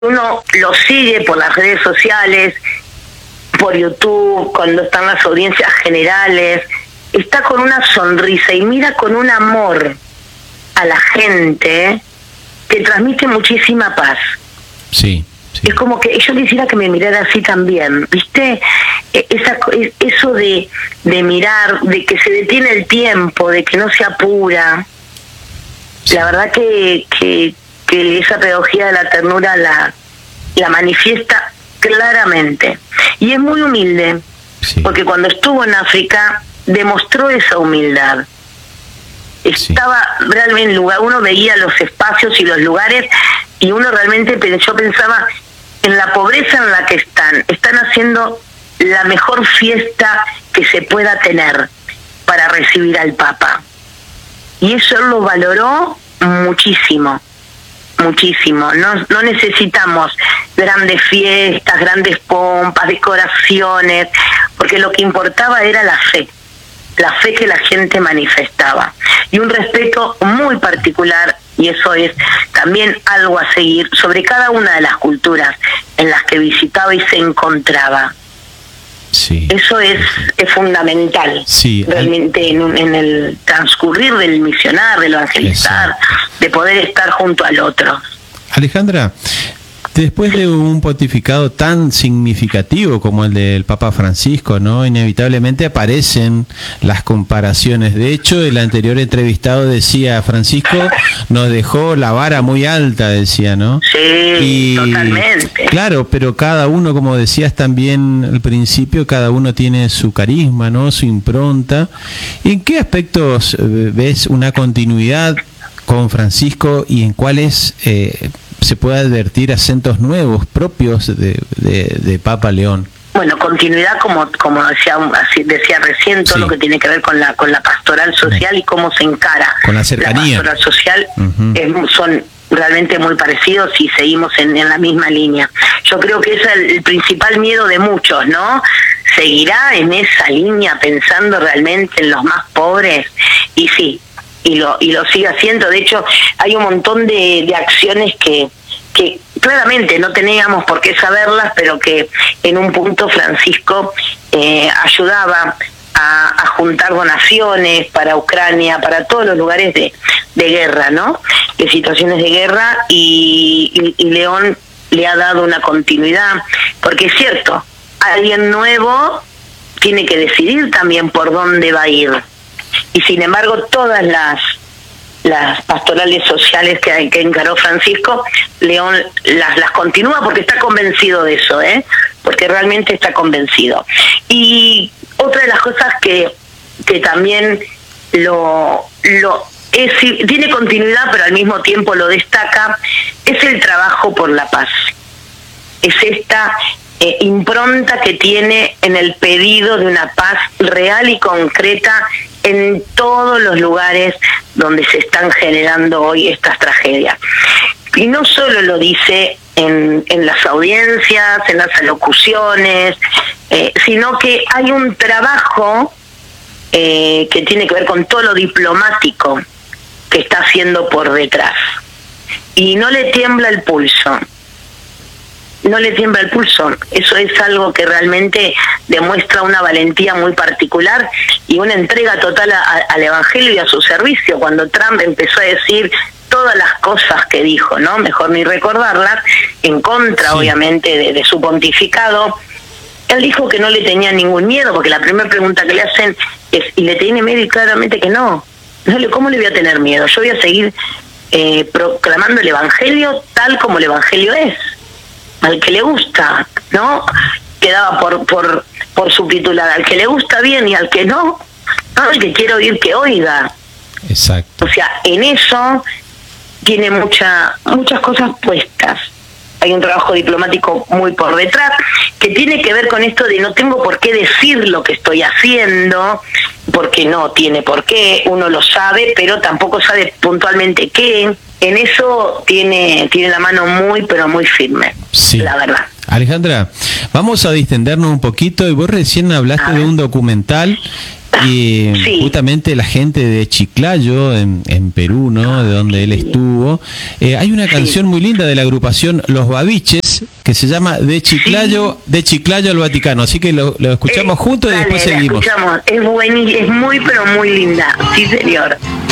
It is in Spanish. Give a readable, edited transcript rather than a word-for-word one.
uno lo sigue por las redes sociales, por YouTube, cuando están las audiencias generales, está con una sonrisa y mira con un amor a la gente que transmite muchísima paz. Sí. Sí. Es como que yo quisiera que me mirara así también, ¿viste? Eso de mirar, de que se detiene el tiempo, de que no se apura. Sí. La verdad que esa pedagogía de la ternura la manifiesta claramente. Y es muy humilde, sí. Porque cuando estuvo en África demostró esa humildad. Estaba realmente en lugar, uno veía los espacios y los lugares y uno realmente yo pensaba en la pobreza en la que están haciendo la mejor fiesta que se pueda tener para recibir al Papa. Y eso él lo valoró muchísimo, muchísimo. No necesitamos grandes fiestas, grandes pompas, decoraciones, porque lo que importaba era la fe que la gente manifestaba y un respeto muy particular, y eso es también algo a seguir sobre cada una de las culturas en las que visitaba y se encontraba. Sí. Eso es fundamental, sí, realmente en el transcurrir del misionar, del evangelizar, de poder estar junto al otro. Alejandra, después de un pontificado tan significativo como el del Papa Francisco, ¿no? Inevitablemente aparecen las comparaciones. De hecho, el anterior entrevistado decía, Francisco nos dejó la vara muy alta, decía, ¿no? Sí, totalmente. Claro, pero cada uno, como decías también al principio, cada uno tiene su carisma, ¿no? Su impronta. ¿En qué aspectos ves una continuidad con Francisco y en cuáles se puede advertir acentos nuevos propios de Papa León? Bueno, continuidad como decía recién, todo lo que tiene que ver con la pastoral social y cómo se encara con la cercanía. La pastoral social son realmente muy parecidos y seguimos en la misma línea. Yo creo que ese es el principal miedo de muchos, ¿no? ¿Seguirá en esa línea pensando realmente en los más pobres? Y sí, y lo sigue haciendo. De hecho, hay un montón de acciones que claramente no teníamos por qué saberlas, pero que en un punto Francisco ayudaba a juntar donaciones para Ucrania, para todos los lugares de guerra, ¿no? De situaciones de guerra, y León le ha dado una continuidad, porque es cierto, alguien nuevo tiene que decidir también por dónde va a ir. Y sin embargo, todas las pastorales sociales que encaró Francisco, León las continúa porque está convencido de eso, porque realmente está convencido. Y otra de las cosas que también tiene continuidad, pero al mismo tiempo lo destaca, es el trabajo por la paz. Es esta impronta que tiene en el pedido de una paz real y concreta en todos los lugares donde se están generando hoy estas tragedias. Y no solo lo dice en las audiencias, en las alocuciones, sino que hay un trabajo que tiene que ver con todo lo diplomático que está haciendo por detrás. Y no le tiembla el pulso. No le tiembla el pulso. Eso es algo que realmente demuestra una valentía muy particular y una entrega total al Evangelio y a su servicio. Cuando Trump empezó a decir todas las cosas que dijo, ¿no? Mejor ni recordarlas, en contra, obviamente, de su pontificado, él dijo que no le tenía ningún miedo, porque la primera pregunta que le hacen es, ¿y le tiene miedo? Y claramente que no. ¿Cómo le voy a tener miedo? Yo voy a seguir proclamando el Evangelio tal como el Evangelio es. Al que le gusta, ¿no? Quedaba por subtitular, al que le gusta bien y al que no, el que quiere oír que oiga. Exacto. O sea, en eso tiene muchas cosas puestas. Hay un trabajo diplomático muy por detrás que tiene que ver con esto de no tengo por qué decir lo que estoy haciendo, porque no tiene por qué, uno lo sabe, pero tampoco sabe puntualmente qué. En eso tiene la mano muy, pero muy firme, la verdad. Alejandra, vamos a distendernos un poquito, y vos recién hablaste de un documental y sí. justamente la gente de Chiclayo, en Perú, ¿no? De donde él estuvo. Hay una canción muy linda de la agrupación Los Babiches que se llama De Chiclayo al Vaticano. Así que lo escuchamos juntos y después seguimos. Escuchamos. Es muy, pero muy linda. Sí, señor.